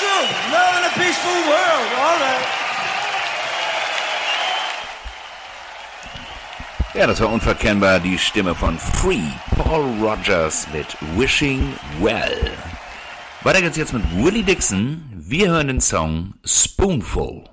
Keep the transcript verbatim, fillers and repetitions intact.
true. Love in a peaceful world. All right. Ja, das war unverkennbar die Stimme von Free, Paul Rogers mit Wishing Well. Weiter geht's jetzt mit Willie Dixon. Wir hören den Song Spoonful.